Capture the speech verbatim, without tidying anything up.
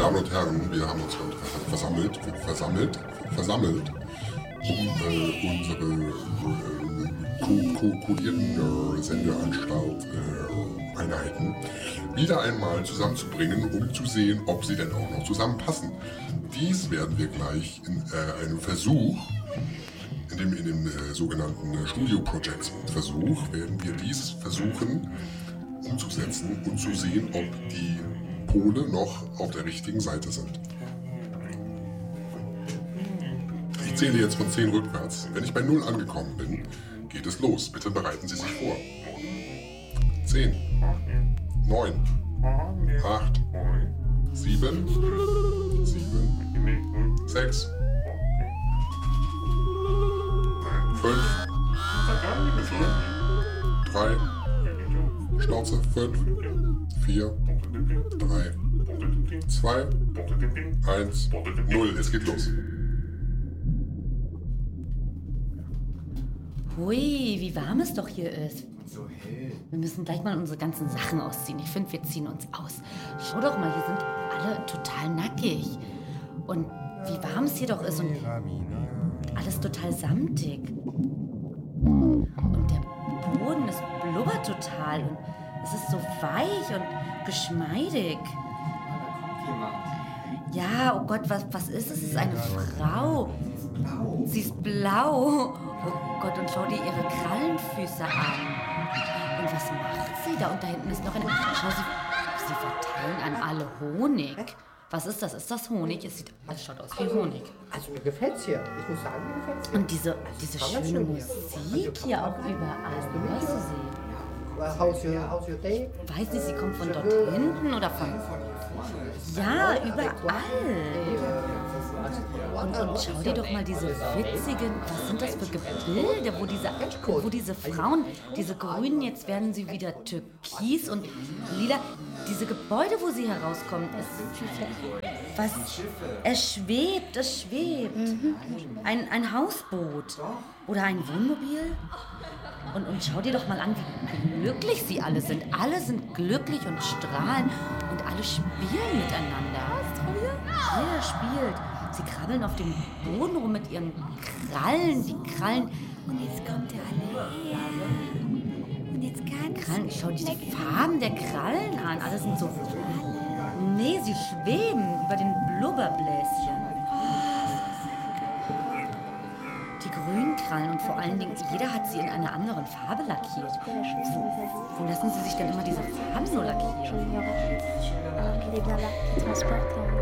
Damen und Herren, wir haben uns heute versammelt, versammelt, versammelt, um äh, unsere äh, ko-kodierten äh, Sendeanstalt äh, Einheiten wieder einmal zusammenzubringen, um zu sehen, ob sie denn auch noch zusammenpassen. Dies werden wir gleich in äh, einem Versuch, in dem, in dem äh, sogenannten äh, Studio Projects Versuch, werden wir dies versuchen umzusetzen und zu sehen, ob die Pole noch auf der richtigen Seite sind. Ich zähle jetzt von zehn rückwärts. Wenn ich bei null angekommen bin, geht es los. Bitte bereiten Sie sich vor. zehn, neun, acht, sieben, sieben, sechs, fünf, vier, drei, Schnauze, fünf, vier, drei, zwei, eins, null. Es geht los. Hui, wie warm es doch hier ist. So hell. Wir müssen gleich mal unsere ganzen Sachen ausziehen. Ich finde, wir ziehen uns aus. Schau doch mal, hier sind alle total nackig. Und wie warm es hier doch ist und alles total samtig. Und der Boden ist blubbert total und es ist so weich und geschmeidig. Ja, oh Gott, was, was ist es? Es ist eine Frau. Sie ist blau. Oh Gott, und schau dir ihre Krallenfüße an. Und was macht sie? Da und da hinten ist noch eine... Schau, sie, sie verteilen an alle Honig. Was ist das? Ist das Honig? Es, sieht, es schaut aus wie Honig. Also mir gefällt's hier. Ich muss sagen, mir gefällt's hier. Und diese, diese schöne Musik hier auch überall. Hörst du sie? How's your, how's your day? Weiß nicht, sie kommt von dort hinten oder von... Ja, überall. Und, und schau dir doch mal diese witzigen, was sind das für Gebilde, wo diese, wo diese Frauen, diese Grünen, jetzt werden sie wieder türkis und lila, diese Gebäude, wo sie herauskommen, es, was, es schwebt, es schwebt. Ein, ein Hausboot oder ein Wohnmobil. Und, und schau dir doch mal an, wie glücklich sie alle sind. Alle sind glücklich und strahlen und alle spielen miteinander. Jeder spielt. Sie krabbeln auf dem Boden rum mit ihren Krallen, die Krallen. Und jetzt kommt der alle her. Und jetzt ganz... Krallen, schau dir die Farben der Krallen an. Alle sind so... Nee, sie schweben über den Blubberbläschen. Die grünen Krallen und vor allen Dingen, jeder hat sie in einer anderen Farbe lackiert. Wo, wo lassen sie sich denn immer diese Farben so lackieren? Les voilà qui transportent